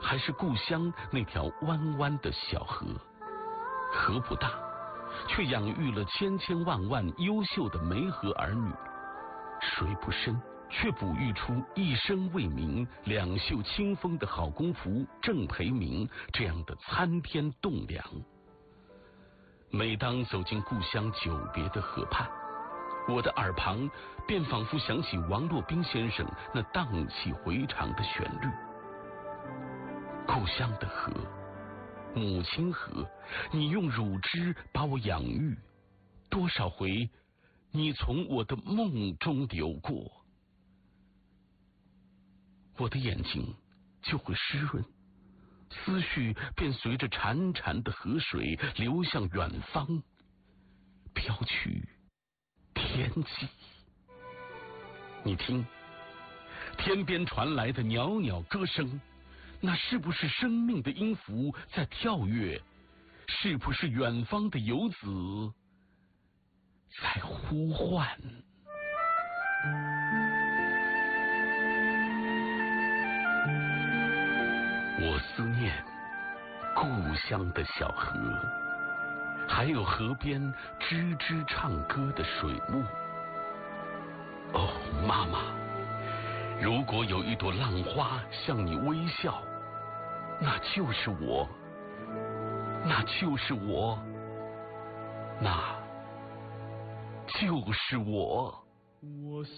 还是故乡那条弯弯的小河？河不大，却养育了千千万万优秀的梅河儿女；水不深，却哺育出一生为民、两袖清风的好功夫郑培明这样的参天栋梁。每当走进故乡久别的河畔，我的耳旁便仿佛响起王洛宾先生那荡气回肠的旋律。故乡的河，母亲河，你用乳汁把我养育，多少回你从我的梦中流过，我的眼睛就会湿润，思绪便随着潺潺的河水流向远方，飘去天际。你听，天边传来的袅袅歌声，那是不是生命的音符在跳跃？是不是远方的游子在呼唤？我思念故乡的小河，还有河边吱吱唱歌的水木。哦，妈妈，如果有一朵浪花向你微笑，那就是我，那就是我，那就是我。